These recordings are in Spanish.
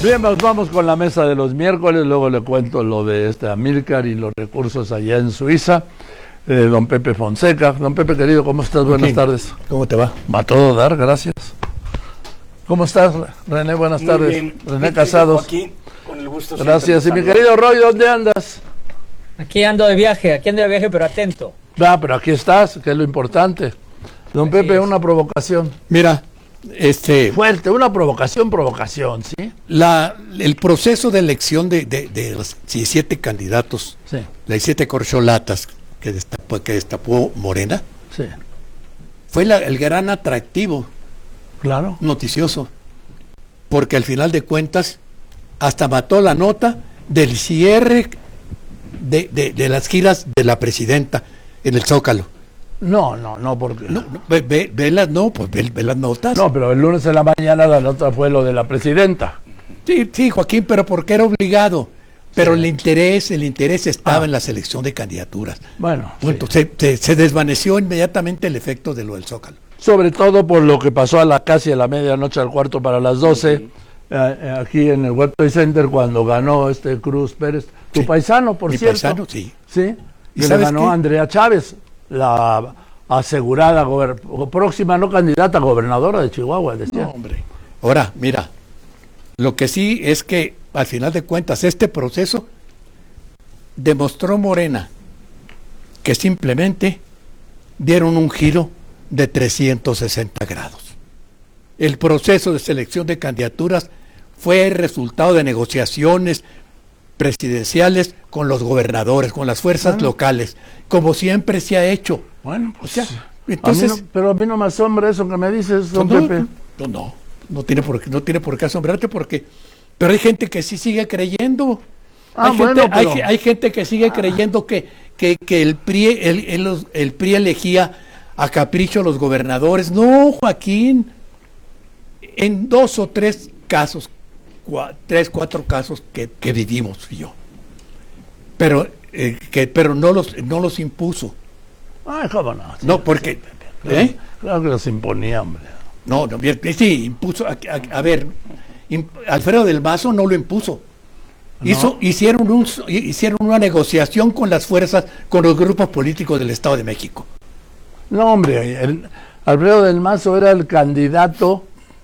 Bien, pues vamos con la mesa de los miércoles, luego le cuento lo de Amílcar y los recursos allá en Suiza. Don Pepe Fonseca. Don Pepe, querido, ¿cómo estás? Buenas tardes. ¿Cómo te va? Va a todo dar, gracias. ¿Cómo estás, René? Buenas tardes. Bien. René Casados. Aquí, con el gusto. Gracias. Y mi querido Roy, ¿dónde andas? Aquí ando de viaje, pero atento. Pero aquí estás, que es lo importante. Don Pepe, es. una provocación. Mira, Fuerte, una provocación, ¿sí? el proceso de elección de los 17 candidatos, Sí, las 17 corcholatas que destapó Morena, sí. fue el gran atractivo Claro. noticioso, porque al final de cuentas hasta mató la nota del cierre de las giras de la presidenta en el Zócalo. No, porque... Ve las notas. No, pero el lunes en la mañana la nota fue lo de la presidenta. Sí, Joaquín, pero porque era obligado. Pero Sí. el interés estaba en la selección de candidaturas. Bueno, sí. Entonces, se desvaneció inmediatamente el efecto de lo del Zócalo. Sobre todo por lo que pasó casi a la medianoche, al cuarto para las 12, aquí en el World Trade Center, cuando ganó Cruz Pérez, tu Sí. paisano, por Mi cierto. paisano, sí. Sí, ¿Y que le sabes ganó qué? Andrea Chávez, la asegurada próxima no candidata a gobernadora de Chihuahua, decía. No, hombre. Ahora, mira, lo que sí es que, al final de cuentas, este proceso demostró Morena que simplemente dieron un giro de 360 grados. El proceso de selección de candidaturas fue el resultado de negociaciones presidenciales con los gobernadores, con las fuerzas locales, como siempre se ha hecho. Bueno, pues O sea, entonces, pero a mí no me asombra eso que me dices, don no, Pepe. no tiene por qué asombrarte, pero hay gente que sí sigue creyendo. Hay gente que sigue creyendo que el PRI elegía a capricho a los gobernadores. No, Joaquín, en 2 o 3 casos, 4 casos que vivimos yo, pero no los impuso. Ay, cómo no. Sí, No, porque Claro que los imponía, hombre. no, sí, impuso. A ver, Alfredo del Mazo no lo impuso. No. Hicieron una negociación con las fuerzas, con los grupos políticos del Estado de México. No, hombre, Alfredo del Mazo era el candidato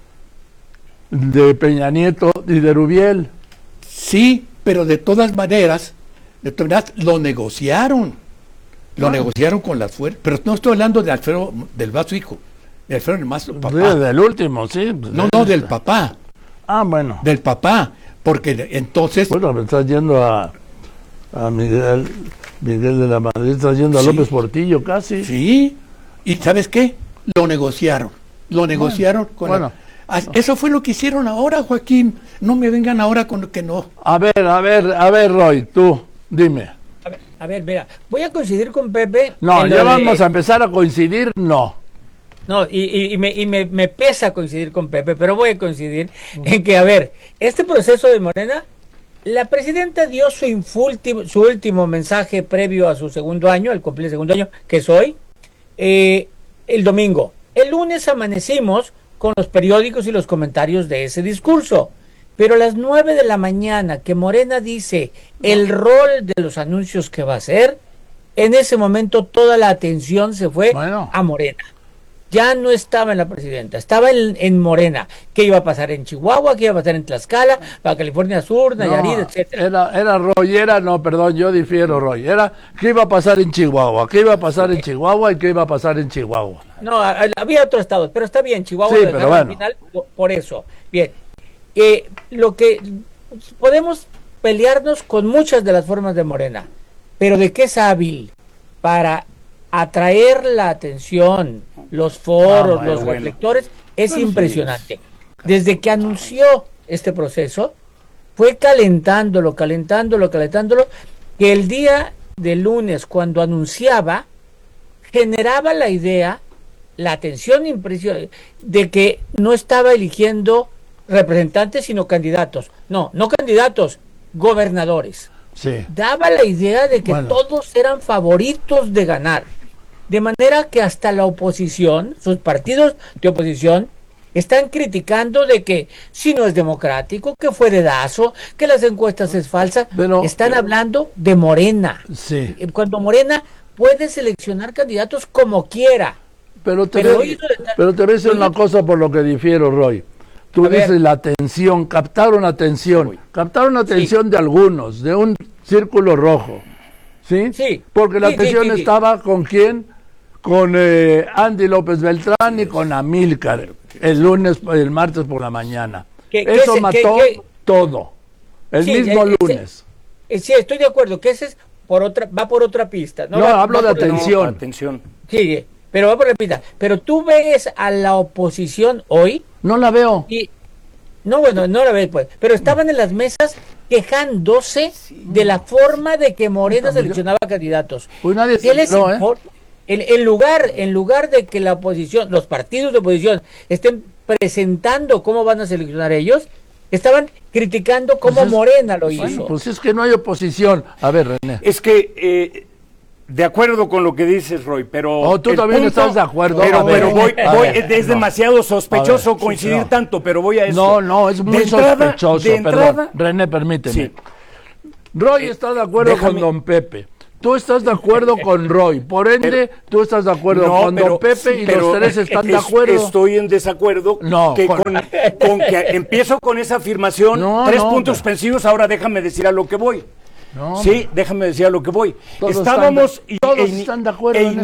de Peña Nieto y de Rubiel. Sí, pero de todas maneras lo negociaron. Lo negociaron con las fuerzas. Pero no estoy hablando de Alfredo del Mazo hijo. De Alfredo del Mazo, papá. Del último, sí. No, del papá. Bueno. Del papá. Porque entonces. Bueno, me estás yendo a Miguel de la Madrid, estás yendo a Sí. López Portillo casi. Sí. ¿Y sabes qué? Lo negociaron. Con bueno. Eso fue lo que hicieron ahora, Joaquín. No me vengan ahora con lo que no. A ver, Roy, tú, dime. A ver, mira, voy a coincidir con Pepe. No, en ya lo vamos a empezar a coincidir, no. No, me pesa coincidir con Pepe, pero voy a coincidir en que, a ver, este proceso de Morena, la presidenta dio su último mensaje previo a su segundo año, al cumplir el segundo año, que es hoy, el domingo. El lunes amanecimos con los periódicos y los comentarios de ese discurso. Pero a las 9 de la mañana que Morena dice el rol de los anuncios que va a hacer, en ese momento toda la atención se fue a Morena. Ya no estaba en la presidenta, estaba en Morena. ¿Qué iba a pasar en Chihuahua? ¿Qué iba a pasar en Tlaxcala? Baja California Sur, Nayarit, etcétera. Era Roy, no, perdón, yo difiero, Roy. Era qué iba a pasar en Chihuahua, qué iba a pasar en Chihuahua y qué iba a pasar en Chihuahua. No, había otros estados, pero está bien, Chihuahua Sí, lo pero dejaron bueno. al final por eso. Bien, lo que podemos pelearnos con muchas de las formas de Morena, pero de qué es hábil para atraer la atención, los foros, los reflectores, es impresionante. Desde que anunció este proceso, fue calentándolo, que el día de lunes, cuando anunciaba, generaba la idea, la atención impresionante, de que no estaba eligiendo representantes, sino candidatos. No candidatos, gobernadores. Sí. Daba la idea de que todos eran favoritos de ganar. De manera que hasta la oposición, sus partidos de oposición, están criticando de que si no es democrático, que fue dedazo, que las encuestas es falsa. Pero, están hablando de Morena. Sí. Cuando Morena puede seleccionar candidatos como quiera. Pero te Pero voy hoy- a decir una cosa por lo que difiero, Roy. Tú A ver. dices la atención, captaron atención de algunos, de un círculo rojo. ¿Sí? Sí. Porque la Sí, sí, atención sí, sí. estaba con quién, con Andy López Beltrán y con Amílcar, el martes por la mañana. Eso mató todo. El Sí, mismo lunes. Sí, estoy de acuerdo, que ese es va por otra pista. No, va- hablo va de por la- atención. Atención. Sí, pero va por la pista. Pero tú ves a la oposición hoy No la veo. y... No, bueno, no la ves, pues. Pero estaban en las mesas quejándose de la forma de que Morena seleccionaba candidatos. Pues nadie ¿Qué les celebró, importa? En lugar de que la oposición, los partidos de oposición estén presentando cómo van a seleccionar ellos, estaban criticando cómo Pues es- Morena lo Bueno, hizo. pues es que no hay oposición. A ver, René. Es que, de acuerdo con lo que dices, Roy, pero... Oh, tú el también estás de acuerdo. Pero, A ver, pero a ver, es no. demasiado sospechoso A ver, coincidir no. tanto, pero voy a eso. No, no, es muy sospechoso. De entrada, Perdón, René, permíteme. Sí. Roy está de acuerdo déjame- con don Pepe. Tú estás de acuerdo con Roy. Por ende, tú estás de acuerdo no, con don Pepe y pero los tres están de acuerdo. Estoy en desacuerdo No, que con- con que empiezo con esa afirmación, No, 3 no, puntos pero- suspensivos, ahora déjame decir a lo que voy. No, Sí, déjame decir a lo que voy. Todos Estábamos están de acuerdo en esta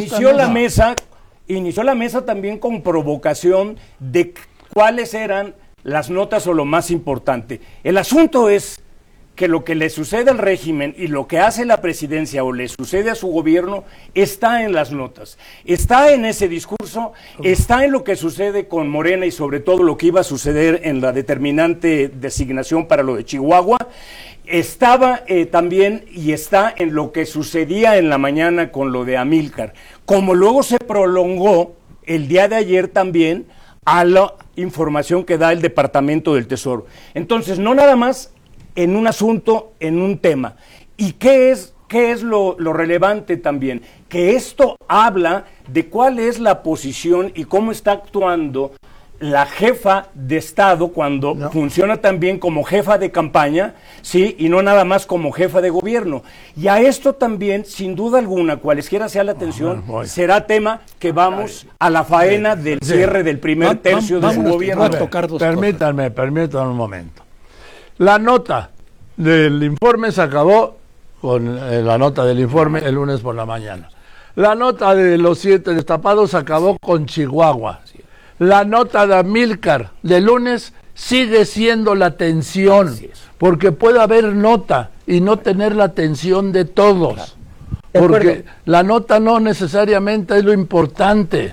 inició la mesa también con provocación de cuáles eran las notas o lo más importante. El asunto es que lo que le sucede al régimen y lo que hace la presidencia o le sucede a su gobierno está en las notas, está en ese discurso, está en lo que sucede con Morena y sobre todo lo que iba a suceder en la determinante designación para lo de Chihuahua. Estaba también y está en lo que sucedía en la mañana con lo de Amílcar. Como luego se prolongó el día de ayer también a la información que da el Departamento del Tesoro. Entonces, no nada más en un asunto, en un tema. ¿Y qué es lo relevante también? Que esto habla de cuál es la posición y cómo está actuando la jefa de Estado cuando funciona también como jefa de campaña, sí, y no nada más como jefa de gobierno. Y a esto también, sin duda alguna, cualesquiera sea la atención, será tema que vamos a la faena del cierre del primer tercio de su vámonos, gobierno. vamos a tocar dos Permítanme un momento. La nota del informe se acabó con la nota del informe el lunes por la mañana. La nota de los 7 destapados se acabó con Chihuahua. La nota de Amílcar de lunes sigue siendo la atención, porque puede haber nota y no tener la atención de todos. De Porque acuerdo. la nota no necesariamente es lo importante.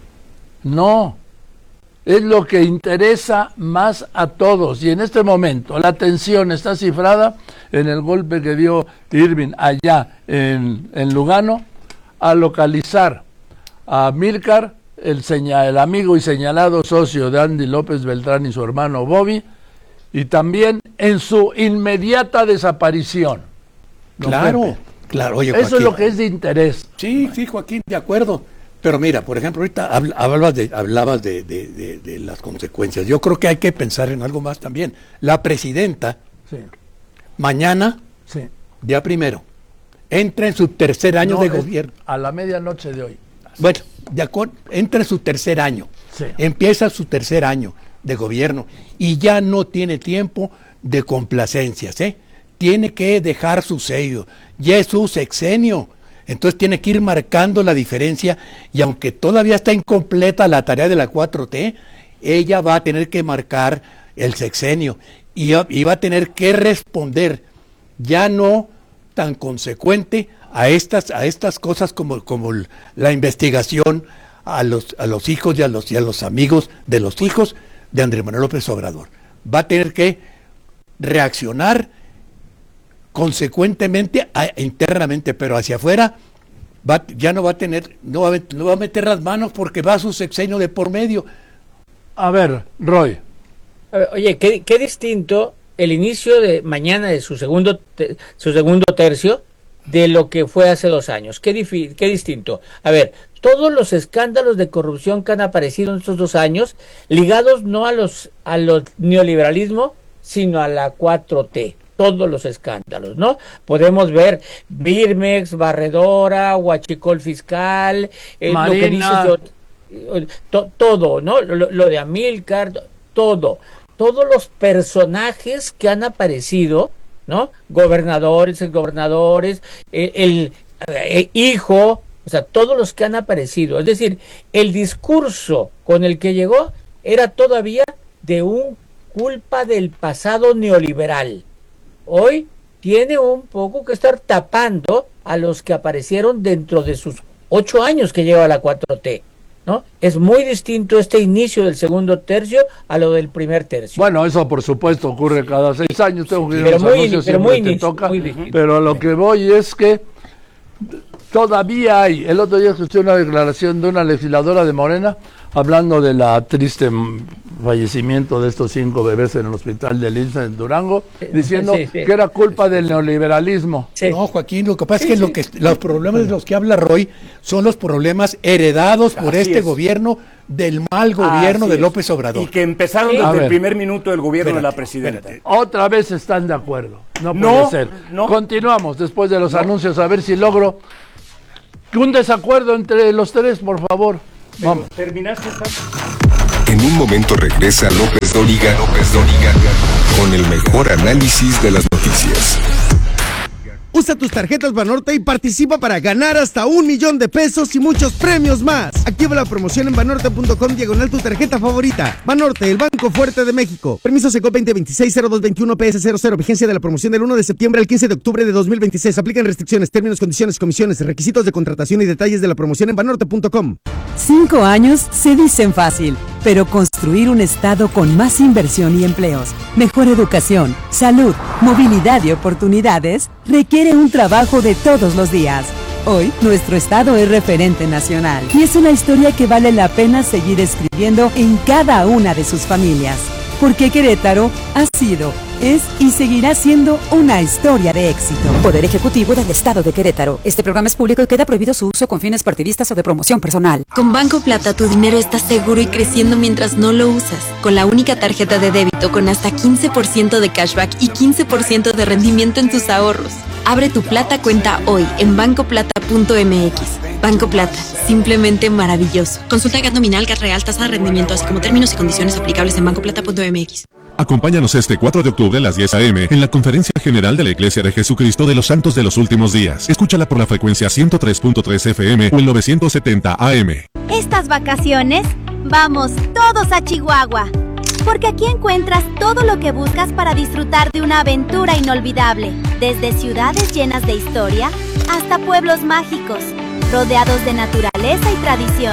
No. Es lo que interesa más a todos. Y en este momento la atención está cifrada en el golpe que dio Irving allá en Lugano, a localizar a Amílcar, el amigo y señalado socio de Andy López Beltrán y su hermano Bobby, y también en su inmediata desaparición. Don Claro, Pepe. claro. Oye, Eso es Joaquín. lo que es de interés. Sí, sí, Joaquín, de acuerdo. Pero mira, por ejemplo, ahorita hablabas de las consecuencias. Yo creo que hay que pensar en algo más también. La presidenta, Sí, mañana, sí. día primero, entra en su tercer año No, de es gobierno. a la medianoche de hoy. Bueno, de acuerdo, entra en su tercer año. Sí. Empieza su tercer año de gobierno y ya no tiene tiempo de complacencias, ¿eh? Tiene que dejar su sello. Ya es su sexenio. Entonces tiene que ir marcando la diferencia y aunque todavía está incompleta la tarea de la 4T, ella va a tener que marcar el sexenio y va a tener que responder ya no tan consecuente a estas cosas como la investigación a los hijos y a los amigos de los hijos de Andrés Manuel López Obrador. Va a tener que reaccionar consecuentemente internamente, pero hacia afuera ya no va a meter las manos porque va a su sexenio de por medio. A ver, Roy. A ver, oye, qué distinto el inicio de mañana de su segundo tercio de lo que fue hace 2 años. Qué distinto. A ver, todos los escándalos de corrupción que han aparecido en estos 2 años, ligados no a los neoliberalismo, sino a la 4T. Todos los escándalos, ¿no? Podemos ver Birmex, Barredora, Huachicol Fiscal, lo que dices todo, ¿no? Lo de Amílcar, todo. Todos los personajes que han aparecido, ¿no? Gobernadores, exgobernadores, el hijo, o sea, todos los que han aparecido. Es decir, el discurso con el que llegó era todavía de un culpa del pasado neoliberal. Hoy tiene un poco que estar tapando a los que aparecieron dentro de sus 8 años que lleva la 4T, ¿no? Es muy distinto este inicio del segundo tercio a lo del primer tercio. Bueno, eso por supuesto ocurre cada 6 años. Tengo que ir a los anuncios, siempre te toca. Pero a lo que voy es que todavía hay. El otro día escuché una declaración de una legisladora de Morena hablando de la triste fallecimiento de estos 5 bebés en el hospital de Lince en Durango, diciendo que era culpa del neoliberalismo. Sí. No, Joaquín, lo que pasa es que los problemas de los que habla Roy son los problemas heredados por gobierno, del mal gobierno de López Obrador. Y que empezaron desde el primer minuto del gobierno de la presidenta. Otra vez están de acuerdo. No puede ser. No. Continuamos después de los anuncios a ver si logro un desacuerdo entre los tres, por favor. Vamos. ¿Terminaste esta? En un momento regresa López Dóriga con el mejor análisis de las noticias. Usa tus tarjetas Banorte y participa para ganar hasta $1,000,000 y muchos premios más. Activa la promoción en banorte.com/ tu tarjeta favorita. Banorte, el banco fuerte de México. Permiso SECO 2026-0221 PS00. Vigencia de la promoción del 1 de septiembre al 15 de octubre de 2026. Aplican restricciones, términos, condiciones, comisiones, requisitos de contratación y detalles de la promoción en banorte.com. 5 años se dicen fácil, pero construir un estado con más inversión y empleos, mejor educación, salud, movilidad y oportunidades requiere un trabajo de todos los días. Hoy, nuestro estado es referente nacional y es una historia que vale la pena seguir escribiendo en cada una de sus familias. Porque Querétaro ha sido, es y seguirá siendo una historia de éxito. Poder Ejecutivo del Estado de Querétaro. Este programa es público y queda prohibido su uso con fines partidistas o de promoción personal. Con Banco Plata tu dinero está seguro y creciendo mientras no lo usas. Con la única tarjeta de débito con hasta 15% de cashback y 15% de rendimiento en tus ahorros. Abre tu Plata cuenta hoy en bancoplata.mx. Banco Plata, simplemente maravilloso. Consulta GAT nominal, GAT real, tasa de rendimiento, así como términos y condiciones aplicables en bancoplata.mx. Acompáñanos este 4 de octubre a las 10 a.m. en la Conferencia General de la Iglesia de Jesucristo de los Santos de los Últimos Días. Escúchala por la frecuencia 103.3 FM o el 970 AM. Estas vacaciones, vamos todos a Chihuahua. Porque aquí encuentras todo lo que buscas para disfrutar de una aventura inolvidable. Desde ciudades llenas de historia hasta pueblos mágicos, rodeados de naturaleza y tradición.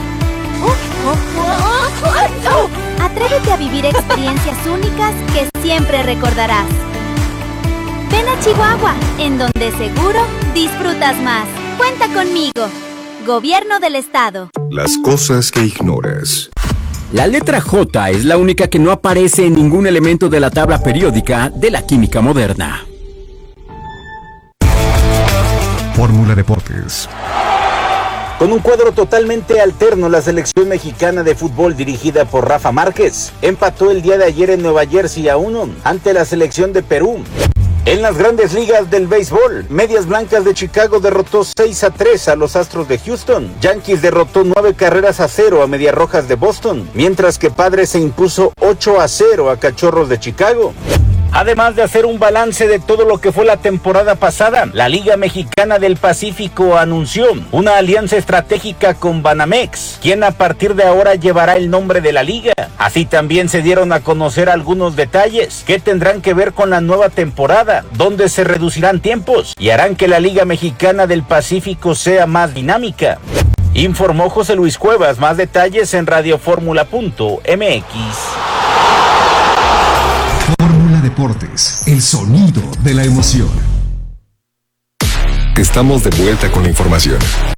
Atrévete a vivir experiencias únicas que siempre recordarás. Ven a Chihuahua, en donde seguro disfrutas más. Cuenta conmigo. Gobierno del Estado. Las cosas que ignoras. La letra J es la única que no aparece en ningún elemento de la tabla periódica de la química moderna. Fórmula Deportes. Con un cuadro totalmente alterno, la selección mexicana de fútbol dirigida por Rafa Márquez empató el día de ayer en Nueva Jersey a 1 ante la selección de Perú. En las grandes ligas del béisbol, Medias Blancas de Chicago derrotó 6-3 a los Astros de Houston. Yankees derrotó 9-0 a Medias Rojas de Boston, mientras que Padres se impuso 8-0 a Cachorros de Chicago. Además de hacer un balance de todo lo que fue la temporada pasada, la Liga Mexicana del Pacífico anunció una alianza estratégica con Banamex, quien a partir de ahora llevará el nombre de la liga. Así también se dieron a conocer algunos detalles que tendrán que ver con la nueva temporada, donde se reducirán tiempos y harán que la Liga Mexicana del Pacífico sea más dinámica. Informó José Luis Cuevas. Más detalles en radioformula.mx. Fórmula Deportes, el sonido de la emoción. Estamos de vuelta con la información,